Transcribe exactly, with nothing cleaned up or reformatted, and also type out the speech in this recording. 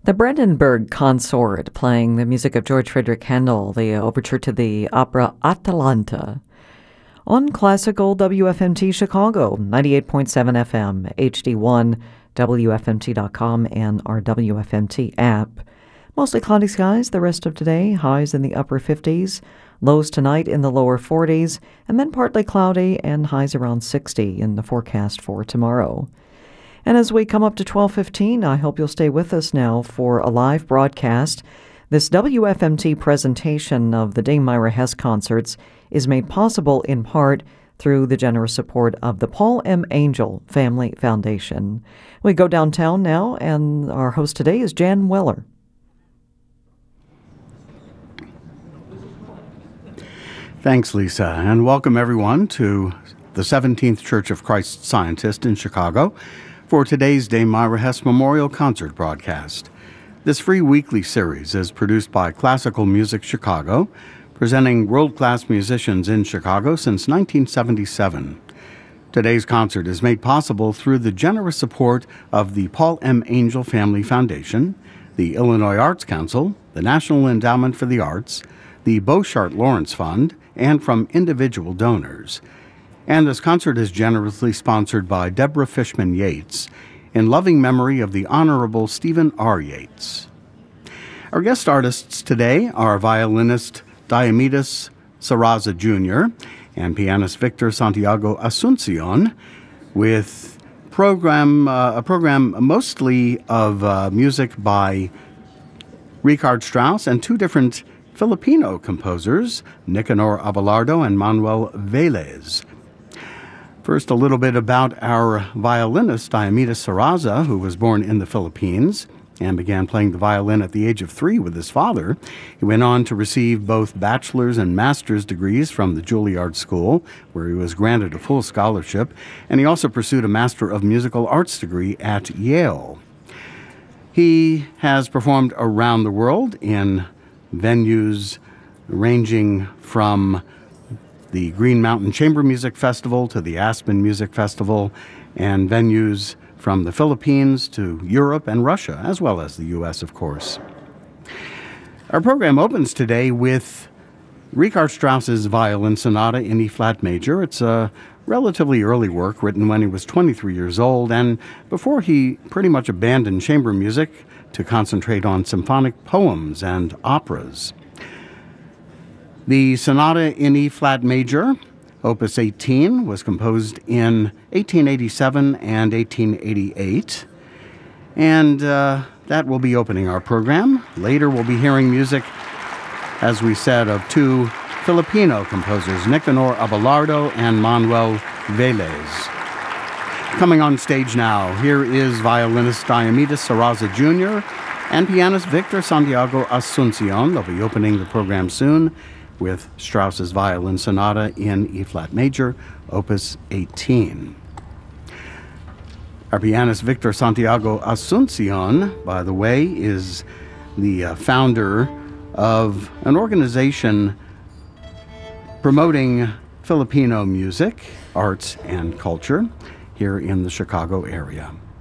The Brandenburg Consort, playing the music of George Friedrich Handel, the overture to the opera Atalanta. On Classical W F M T Chicago, ninety-eight point seven F M, H D one, W F M T dot com, and our W F M T app. Mostly cloudy skies the rest of today, highs in the upper fifties, lows tonight in the lower forties, and then partly cloudy and highs around sixty in the forecast for tomorrow. And as we come up to twelve fifteen, I hope you'll stay with us now for a live broadcast. This W F M T presentation of the Dame Myra Hess concerts is made possible in part through the generous support of the Paul M. Angel Family Foundation. We go downtown now, and our host today is Jan Weller. Thanks, Lisa, and welcome everyone to the seventeenth Church of Christ Scientist in Chicago for today's Dame Myra Hess Memorial Concert broadcast. This free weekly series is produced by Classical Music Chicago, presenting world-class musicians in Chicago since nineteen seventy-seven. Today's concert is made possible through the generous support of the Paul M. Angel Family Foundation, the Illinois Arts Council, the National Endowment for the Arts, the Beauchart Lawrence Fund, and from individual donors. And this concert is generously sponsored by Deborah Fishman Yates in loving memory of the Honorable Stephen R. Yates. Our guest artists today are violinist Diomedes Sarraza Junior and pianist Victor Santiago Asuncion, with program uh, a program mostly of uh, music by Richard Strauss and two different Filipino composers, Nicanor Abelardo and Manuel Velez. First, a little bit about our violinist, Diomedes Sarraza, who was born in the Philippines and began playing the violin at the age of three with his father. He went on to receive both bachelor's and master's degrees from the Juilliard School, where he was granted a full scholarship, and he also pursued a Master of Musical Arts degree at Yale. He has performed around the world in venues ranging from the Green Mountain Chamber Music Festival to the Aspen Music Festival, and venues from the Philippines to Europe and Russia, as well as the U S, of course. Our program opens today with Richard Strauss's Violin Sonata in E-flat major. It's a relatively early work written when he was twenty-three years old, and before he pretty much abandoned chamber music to concentrate on symphonic poems and operas. The Sonata in E-flat major, Opus eighteen, was composed in eighteen eighty-seven and eighteen eighty-eight, and uh, that will be opening our program. Later we'll be hearing music, as we said, of two Filipino composers, Nicanor Abelardo and Manuel Velez. Coming on stage now, here is violinist Diomedes Sarraza Junior and pianist Victor Santiago Asuncion. They'll be opening the program soon with Strauss's Violin Sonata in E-flat major, Opus eighteen. Our pianist Victor Santiago Asuncion, by the way, is the uh, founder of an organization promoting Filipino music, arts, and culture here in the Chicago area.